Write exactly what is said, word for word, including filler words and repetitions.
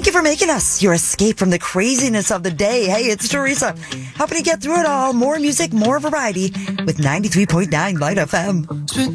you for making us your escape from the craziness of the day. Hey, it's Teresa, helping you get through it all. More music, more variety with ninety-three point nine Light F M. Spent